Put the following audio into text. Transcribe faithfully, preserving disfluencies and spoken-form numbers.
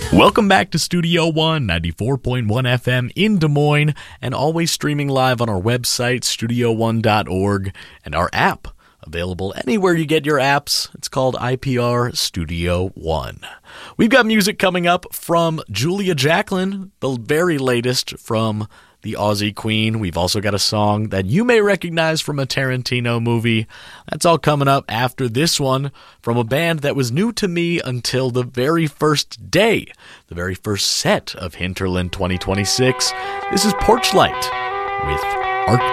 Welcome back to Studio One, ninety-four point one F M in Des Moines, and always streaming live on our website, studio one dot org, and our app, available anywhere you get your apps. It's called I P R Studio One. We've got music coming up from Julia Jacklin, the very latest from the Aussie Queen. We've also got a song that you may recognize from a Tarantino movie. That's all coming up after this one from a band that was new to me until the very first day, the very first set of Hinterland twenty twenty-six. This is Porchlight with Arc.